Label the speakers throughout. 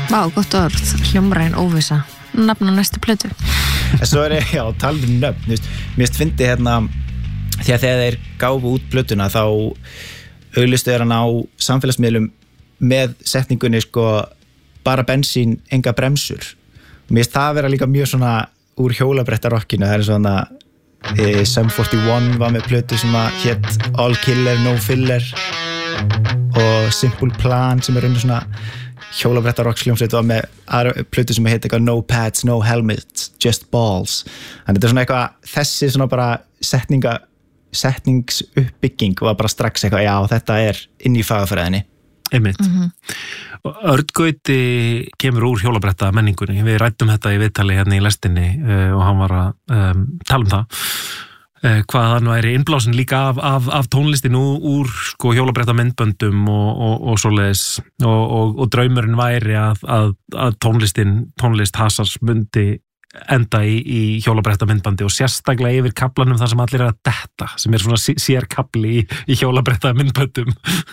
Speaker 1: Vá, gott orð, hljómræn óvissa nafn á næstu plötu.
Speaker 2: Svo já, talandi nöfn, mér finnst fyndi hérna því að þegar þeir gáfu út plötuna þá auglistu þeir hann á samfélagsmiðlum með setningunni sko bara bensín, enga bremsur. Mér finnst það vera líka mjög svona úr hjólabrettarokkinu, það svona Sum 41 var með plötu sem að hét All Killer, No Filler og Simple Plan sem raunir svona hjólabrettarokkshljómsveit var með aðra plötu sem heit eitthvað No Pads, No Helmets, Just Balls. Þannig þetta svona eitthvað þessi svona bara setningsuppbygging var bara strax eitthvað, já þetta inn í fagafræðinni.
Speaker 3: Einmitt. Örn Gauti kemur úr hjólabretta menningunni. Við ræddum þetta í viðtali hérna í lestinni og hann var að tala það. Hvað hann væri innblásin líka af tónlistin úr sko hjólabretta myndböndum og svoleiðis og draumurinn væri að tónlist Hazards myndi enda í hjólabretta myndbandi og sérstaklega yfir kaplanum þar sem allir að detta, sem svona sérkapli í hjólabretta myndböndum.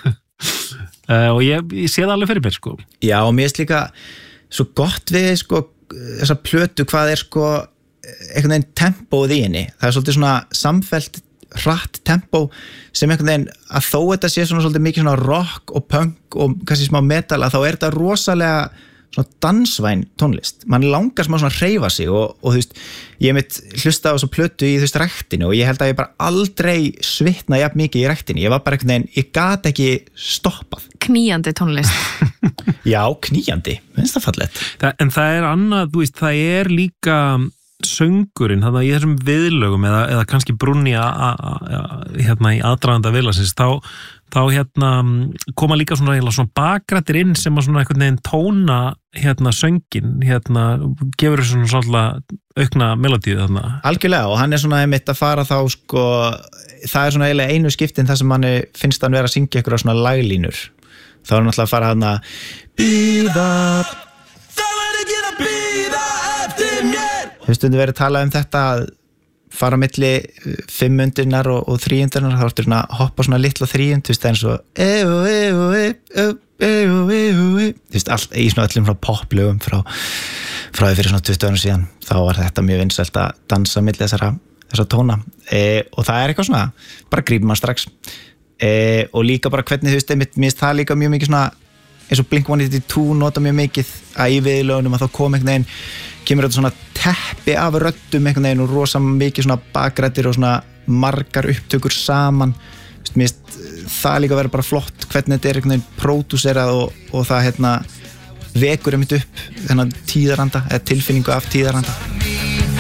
Speaker 3: Og ég sé það alveg fyrir mér sko.
Speaker 2: Já, og mér líka svo gott við sko þessa plötu hvað sko einhvern veginn tempóið í henni. Það svolítið svona samfellt hratt tempó sem einhvern veginn að þó þetta sé svona svolítið mikið svona rock og punk og kannski smá metal að þá þetta rosalega svona dansvæn tónlist. Man langar smá svona hreyfa sig og þú veist, ég mitt hlusta á þessu plötu í þú veist ræktinu og ég held að ég bara aldrei svitna jafn mikið í ræktinu. Ég var bara einhvern veginn, ég gat ekki stoppað.
Speaker 1: Knýjandi tónlist.
Speaker 2: Já, knýjandi, finnst það fallegt.
Speaker 3: En það annað, þú veist, það líka söngurinn, þannig að í þessum viðlögum eða kannski brunni hérna í aðdraganda viðlagsins, þá hérna koma líka svona bakrættir inn sem að svona einhvern veginn tóna hérna söngin, hérna gefur þessu svona aukna melodíu þarna. Algjörlega,
Speaker 2: og hann svona einmitt að fara þá sko, það svona eiginlega einu skiptin þar sem hann finnst hann vera að syngja einhverja svona laglínur. Þá hann náttúrulega að fara hann að býða stundum verið að tala þetta að fara milli 5-undirnar og 3-undirnar, þá ertu svona að hoppa svona litla 3-und, þú veist, það eins og þú veist, allt í svona öllum frá poplögum frá því fyrir svona 20 árum síðan, þá var þetta mjög vinsælt að dansa milli þessara tóna og það eitthvað svona, bara grípur maður strax og líka bara hvernig þú veist, mér finnst það líka mjög mikið svona eins og Blink-182 nota mjög mikið að í viðlögunum að þá kom einhvern veginn kemur þetta svona teppi af röddum einhvern veginn og rosa mikið svona bakrættir og svona margar upptökur saman. Mér finnst það líka að vera bara flott hvernig þetta einhvern veginn pródúserað og það vekur einmitt upp þennan tíðaranda eða tilfinningu af tíðaranda.